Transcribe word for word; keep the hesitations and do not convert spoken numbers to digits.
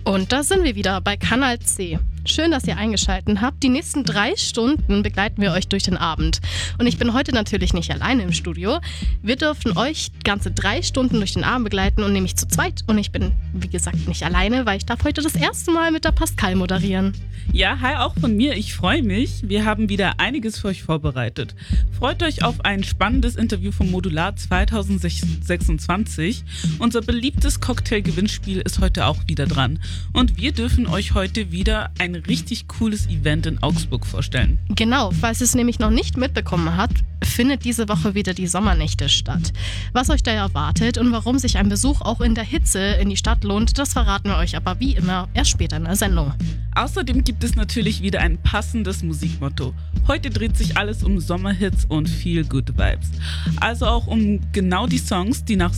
Und da sind wir wieder bei Kanal C. Schön, dass ihr eingeschaltet habt. Die nächsten drei Stunden begleiten wir euch durch den Abend. Und ich bin heute natürlich nicht alleine im Studio. Wir dürfen euch ganze drei Stunden durch den Abend begleiten und nämlich zu zweit. Und ich bin, wie gesagt, nicht alleine, weil ich darf heute das erste Mal mit der Pascal moderieren. Ja, hi auch von mir. Ich freue mich. Wir haben wieder einiges für euch vorbereitet. Freut euch auf ein spannendes Interview vom Modular zwanzig sechsundzwanzig. Unser beliebtes Cocktail-Gewinnspiel ist heute auch wieder dran. Und wir dürfen euch heute wieder ein richtig cooles Event in Augsburg vorstellen. Genau, falls ihr es nämlich noch nicht mitbekommen habt, findet diese Woche wieder die Sommernächte statt. Was euch da erwartet und warum sich ein Besuch auch in der Hitze in die Stadt lohnt, das verraten wir euch aber wie immer erst später in der Sendung. Außerdem gibt es natürlich wieder ein passendes Musikmotto. Heute dreht sich alles um Sommerhits und Feel Good Vibes. Also auch um genau die Songs, die nach